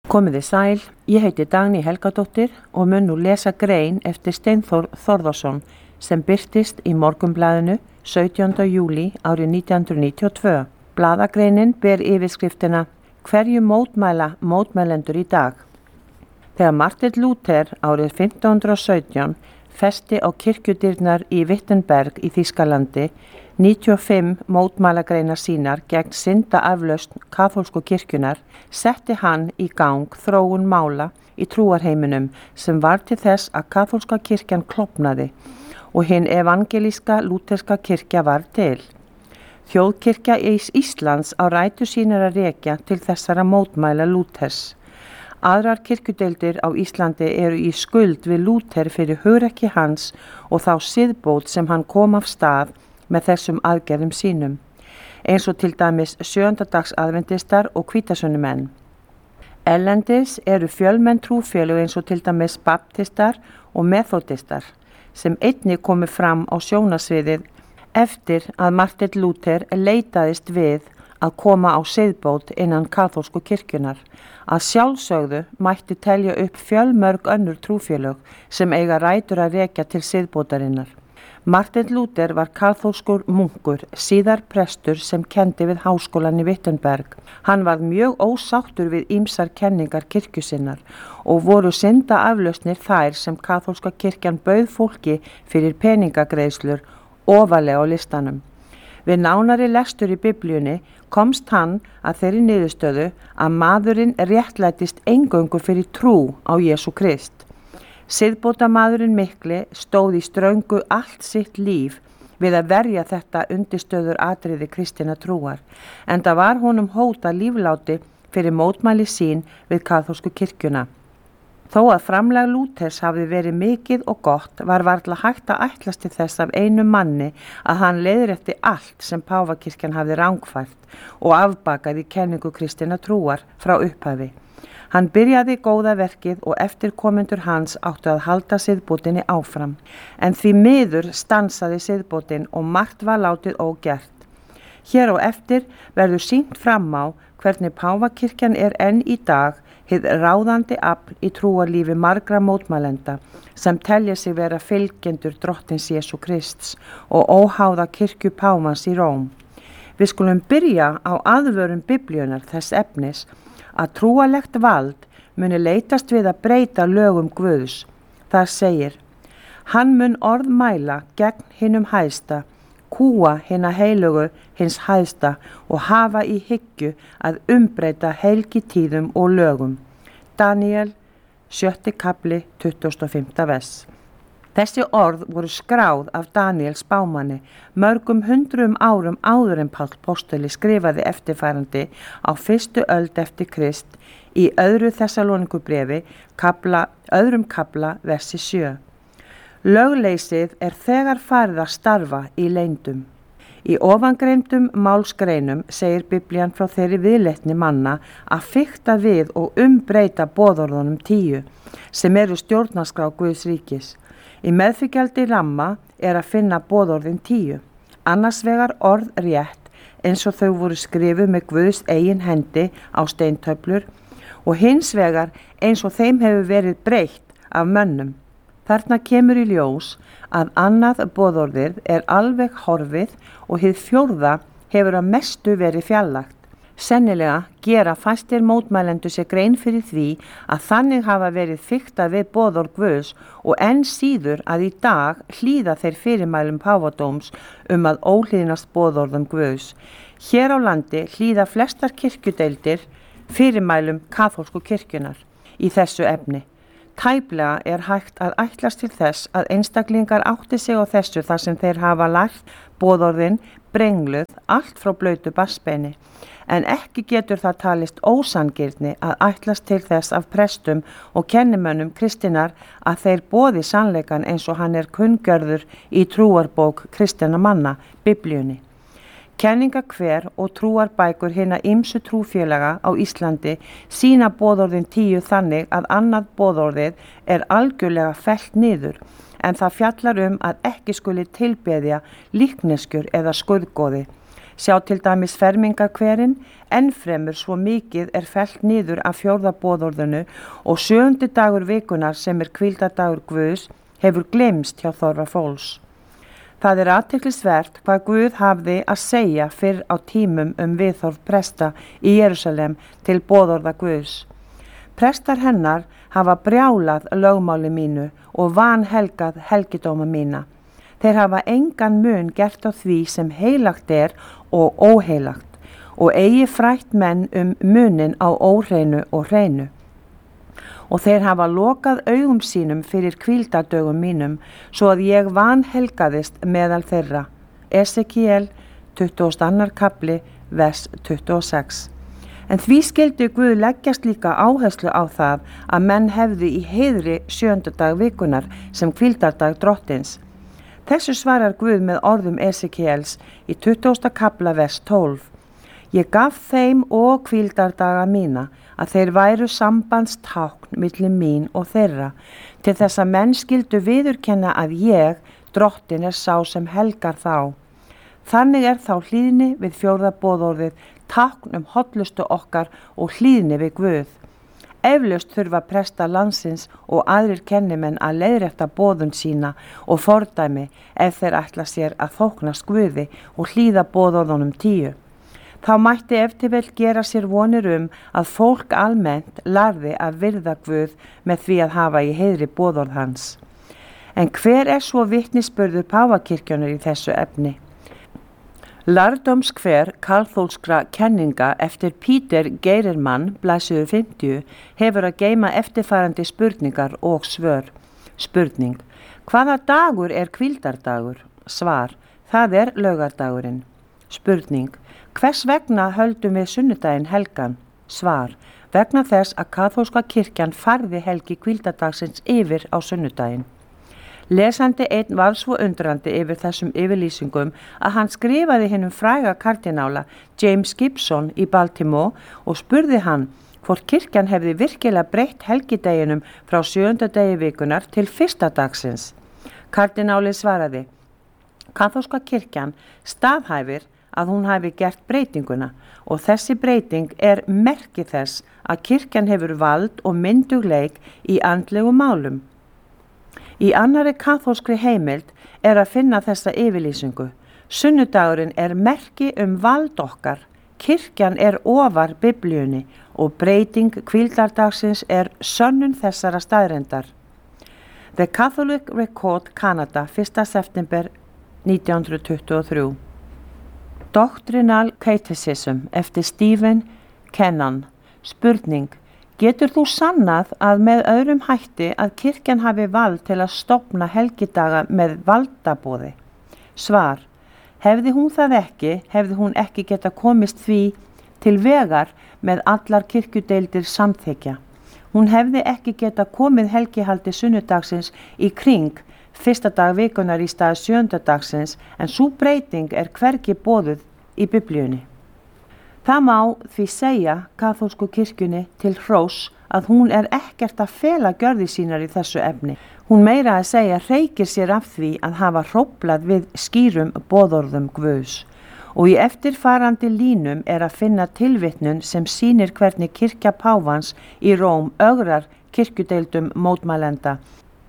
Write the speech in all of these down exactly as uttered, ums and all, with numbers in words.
Komiði sæl, ég heiti Dagný Helgadóttir og mun nú lesa grein eftir Steinþór Þórðarson sem birtist í Morgunblaðinu sautjánda júlí árið nítján hundruð níutíu og tvö. Blaðagreinin ber yfirskriftina Hverju mótmæla mótmælendur í dag? Þegar Martin Luther árið fimmtán hundruð og sautján festi á kirkjudyrnar í Wittenberg í Þýskalandi níutíu og fimm mótmælagreinar sínar gegn syndaaflausn kaþólsku kirkjunar, setti hann í gang þróun mála í trúarheiminum sem var til þess að kaþólska kirkjan klofnaði og hin evangelíska lúterska kirkja var til. Þjóðkirkja Íslands á rætur sínar að rekja til þessara mótmæla Lúthers. Aðrar kirkjudeildir á Íslandi eru í skuld við Lúther fyrir hugrekki hans og þá siðbót sem hann kom af stað með þessum aðgerðum sínum, eins og til dæmis sjöundadags aðventistar og hvítasunnumenn. Erlendis eru fjölmenn trúfélög eins og til dæmis baptistar og methodistar sem einnig komu fram á sjónasviðið eftir að Martin Luther leitaðist við að koma á siðbót innan kaþólsku kirkjunar. Að sjálfsögðu mætti telja upp fjölmörg önnur trúfélög sem eiga rætur að rekja til siðbótarinnar. Martin Luther var kaþólskur munkur, síðar prestur sem kendi við háskólan í Wittenberg. Hann var mjög ósáttur við ýmsar kenningar kirkju sinnar og voru syndaaflausnir þær sem kaþólska kirkjan bauð fólki fyrir peningagreiðslur ofarlega á listanum. Við nánari lestur í Biblíunni komst hann að þeirri niðurstöðu að maðurinn réttlætist eingöngu fyrir trú á Jesú Krist. Siðbótarmaðurinn mikli stóð í ströngu allt sitt líf við að verja þetta undirstöður atriði kristinna trúar, enda var honum hótað lífláti fyrir mótmæli sín við kaþólsku kirkjuna. Þó að framlag Lúthers hafi verið mikið og gott var varla hægt að ætlast til þess af einum manni að hann leiðrétti allt sem páfakirkjan hafði rangfært og afbakaði kenningu kristinna trúar frá upphafi. Hann byrjaði góða verkið og eftirkomendur hans áttu að halda siðbótinni áfram, en því miður stansaði siðbótin og margt var látið ógert. Hér á eftir verður sýnt fram á hvernig páfakirkjan er enn í dag hið ráðandi afl í trúarlífi margra mótmælenda sem telja sig vera fylgjendur drottins Jesú Krists og óháða kirkju páfans í Róm. Við skulum byrja á aðvörun Biblíunnar þess efnis að trúarlegt vald muni leitast við að breyta lögum Guðs. Þar segir, hann mun orð mæla gegn hinum hæsta, kúa hina heilugu hins hæsta og hafa í hyggju að umbreyta helgitíðum og lögum. Daniel, sjötti kafli, tuttugasta og fimmta vers. Þessi orð voru skráð af Daniel spámanni mörgum hundruðum árum áður en Páll postuli skrifaði eftirfarandi á fyrstu öld eftir Krist í öðru Þessalónikubréfi, kafla, öðrum kafla, versi sjö. Lögleysið er þegar farið að starfa í leyndum. Í ofangreindum málsgreinum segir Biblían frá þeirri viðleitni manna að fikta við og umbreyta boðorðunum tíu sem eru stjórnarskrá Guðs ríkis. Í meðfylgjandi ramma er að finna boðorðin tíu, annars vegar orð rétt eins og þau voru skrifuð með Guðs eigin hendi á steintöflur og hins vegar eins og þeim hefur verið breytt af mönnum. Þarna kemur í ljós að annað boðorðið er alveg horfið og hið fjórða hefur að mestu verið fjarlægt. Sennilega gera fæstir mótmælendur sér grein fyrir því að þannig hafa verið fiktað við boðorð Guðs og enn síður að í dag hlýða þeir fyrirmælum páfadóms um að óhlýðnast boðorðum Guðs. Hér á landi hlýða flestar kirkjudeildir fyrirmælum kaþólsku kirkjunar í þessu efni. Tæplega er hægt að ætlast til þess að einstaklingar átti sig á þessu þar sem þeir hafa lært boðorðin brengluð allt frá blautu barnsbeini, en ekki getur það talist ósangirni að ætlast til þess af prestum og kennimönnum kristinnar að þeir boði sannleikan eins og hann er kunngjörður í trúarbók kristinna manna, Biblíunni. Kenningahver og trúarbækur hinna ýmsu trúfélaga á Íslandi sína boðorðin tíu þannig að annað boðorðið er algjörlega fellt niður, en það fjallar um að ekki skuli tilbeðja líkneskjur eða skurðgoði. Sjá til dæmis fermingarkverin, ennfremur svo mikið er fellt niður af fjórða boðorðinu og sjöundi dagur vikunar sem er hvíldardagur Guðs hefur gleymst hjá þorra fólks. Það er athyglisvert hvað Guð hafði að segja fyrr á tímum um viðhorf presta í Jerúsalem til boðorða Guðs. Prestar hennar hafa brjálað lögmáli mínu og vanhelgað helgidóma mína. Þeir hafa engan mun gert á því sem heilagt er og óheilagt og eigi frætt menn um munin á óhreinu og hreinu. Og þeir hafa lokað augum sínum fyrir hvíldardögum mínum svo að ég vanhelgaðist meðal þeirra. Esekiel tuttugasti og annar kafli, vers tuttugu og sex. En því skyldi Guð leggjast líka áherslu á það að menn hefðu í heiðri sjöunda dag vikunar sem hvíldardag drottins. Þessu svarar Guð með orðum Esekiels í tuttugasta kafla vers tólf. Ég gaf þeim og hvíldardaga mína að þeir væru sambandstákn milli mín og þeirra til þess að menn skyldu viðurkenna að ég, drottin, er sá sem helgar þá. Þannig er þá hlýðni við fjórða boðorðið tákn um hollustu okkar og hlýðni við Guð. Eflaust þurfa presta landsins og aðrir kennimenn að leiðrétta boðun sína og fordæmi ef þeir ætla sér að þóknast Guði og hlýða boðorðunum tíu. Þá mætti ef til vel gera sér vonir um að fólk almennt lærði að virða Guð með því að hafa í heiðri boðorð hans. En hver er svo vitnisburður Páfakirkjunnar í þessu efni? Lærdómskver kaþólskra kenninga eftir Peter Geirmann, blaðsíðu fimmtíu, hefur að geyma eftirfarandi spurningar og svör. Spurning: hvaða dagur er hvíldardagur? Svar: það er laugardagurinn. Spurning: hvers vegna höldum við sunnudaginn helgan? Svar: vegna þess að kaþólska kirkjan færði helgi hvíldardagsins yfir á sunnudaginn. Lesandi einn var svo undrandi yfir þessum yfirlýsingum að hann skrifaði hinum fræga kardinála James Gibson í Baltimore og spurði hann hvort kirkjan hefði virkilega breytt helgideginum frá sjöunda degi vikunar til fyrsta dagsins. Kardinálið svaraði: kaþólska kirkjan staðhæfir að hún hafi gert breytinguna og þessi breyting er merki þess að kirkjan hefur vald og myndugleik í andlegu málum. Í annarri kaþólskri heimild er að finna þessa yfirlýsingu. Sunnudagurinn er merki um vald okkar, kirkjan er ofar Biblíunni og breyting hvíldardagsins er sönnun þessara staðreyndar. The Catholic Record Canada, fyrsta september nítján hundruð tuttugu og þrjú. Doctrinal Catechism eftir Stephen Kennan. Spurning: getur þú sannað að með öðrum hætti að kirkjan hafi vald til að stofna helgidaga með valdaboði? Svar: hefði hún það ekki, hefði hún ekki geta komist því til vegar með allar kirkjudeildir samþykja. Hún hefði ekki geta komið helgihaldi sunnudagsins í kring fyrsta dag vikunar í stað sjönda dagsins en sú breyting er hvergi boðuð í Biblíunni. Það má því segja kaþólsku kirkjunni til hrós að hún er ekkert að fela gjörði sínar í þessu efni. Hún meira að segja hreykir sér af því að hafa hróflað við skýrum boðorðum Guðs. Og í eftirfarandi línum er að finna tilvitnun sem sýnir hvernig kirkja páfans í Róm ögrar kirkjudeildum mótmælenda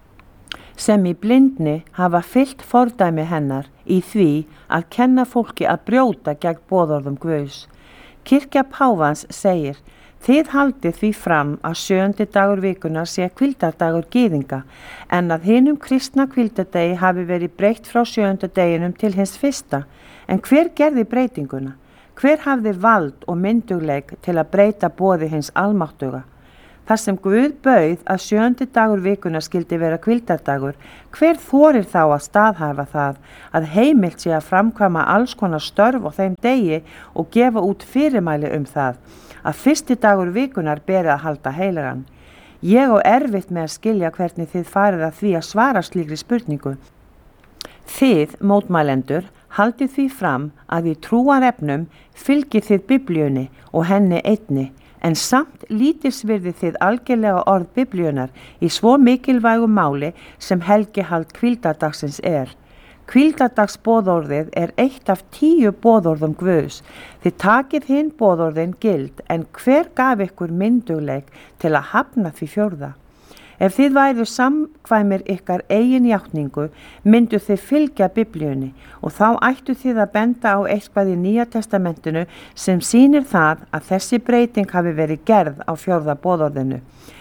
sem í blindni hafa fylgt fordæmi hennar í því að kenna fólki að brjóta gegn boðorðum Guðs. Kirkja páfans segir: þið haldið því fram að sjöundi dagur vikunar sé hvíldardagur gyðinga en að hinum kristna hvíldardegi hafi verið breytt frá sjöunda deginum til hins fyrsta. En hver gerði breytinguna? Hver hafði vald og myndugleik til að breyta boði hins almáttuga? Þar sem Guð bauð að sjöundi dagur vikunar skildi vera hvíldardagur, hver þorir þá að staðhæfa það að heimilt sé að framkvæma alls konar störf á þeim degi og gefa út fyrirmæli um það að fyrsti dagur vikunar beri að halda heilagan? Ég á erfitt með að skilja hvernig þið farið að því að svara slíkri spurningu. Þið, mótmælendur, haldið því fram að í trúarefnum fylgið þið Biblíunni og henni einni, en samt lítilsvirðið þið algerlega orð Biblíunnar í svo mikilvægu máli sem helgihald hvíldardagsins er. Hvíldardagsboðorðið er eitt af tíu boðorðum Guðs. Þið takið hinn boðorðin gild, en hver gaf ykkur myndugleik til að hafna því fjórða? Ef þið væru samkvæmir ykkar eigin játningu, myndu þið fylgja Biblíunni og þá ættu þið að benda á eitthvað í Nýja testamentinu sem sýnir það að þessi breyting hafi verið gerð á fjórða boðorðinu.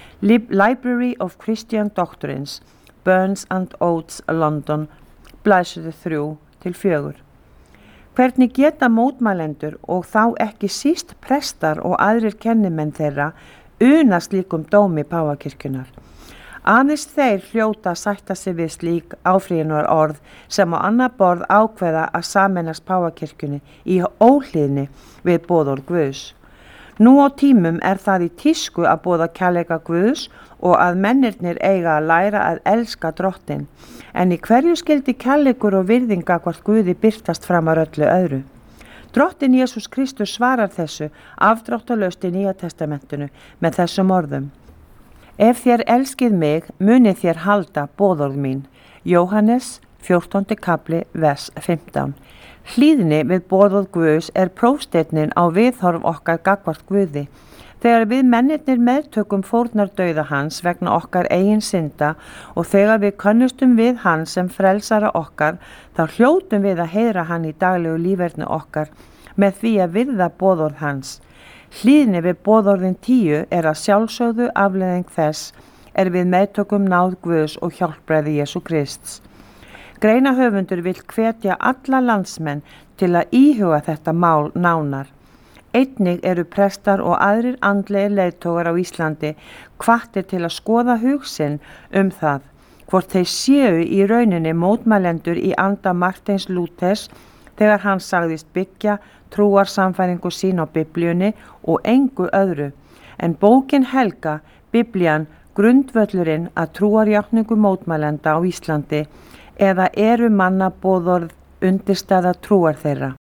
Library of Christian Doctrines, Burns and Oates, London, blaðsíður þrjú til fjögur. Hvernig geta mótmælendur og þá ekki síst prestar og aðrir kennimenn þeirra unast slíkum dómi Páfakirkjunnar? Aðeins þeir hljóta að sætta sig við slík áfrýjunar orð sem á annað borð ákveða að sameinast Páfakirkjunni í óhlýðni við boðorð Guðs. Nú á tímum er það í tísku að boða kærleika Guðs og að mennirnir eiga að læra að elska Drottinn, en í hverju skyldi kærleikur og virðinga hvort Guði birtast framar öllu öðru? Drottinn Jesús Kristus svarar þessu afdráttarlaust í Nýja testamentinu með þessum orðum. Ef þér elskið mig, munið þér halda boðorð mín. Jóhannes, fjórtándi kafli, vers fimmtán. Hlýðni við boðorð Guðs er prófsteinn á viðhorf okkar gagnvart Guði. Þegar við mennirnir meðtökum fórnardauða hans vegna okkar eigin synda og þegar við könnustum við hann sem frelsara okkar, þá hljótum við að heyra hann í daglegu líferni okkar með því að virða boðorð hans. Hlýðni við boðorðin tíu er að sjálfsögðu afleiðing þess er við meðtökum náð Guðs og hjálpræði Jesú Krists. Greinahöfundur vill hvetja alla landsmenn til að íhuga þetta mál nánar. Einnig eru prestar og aðrir andlegir leiðtogar á Íslandi hvattir til að skoða hug sinn um það, hvort þeir séu í rauninni mótmælendur í anda Marteins Lúthers þegar hann sagðist byggja trúarsamfæringu sín á Biblíunni og engu öðru, en bókin helga, Biblían, grundvöllurinn að trúarjátningu mótmælenda á Íslandi eða eru manna boðorð undirstaða trúar þeirra.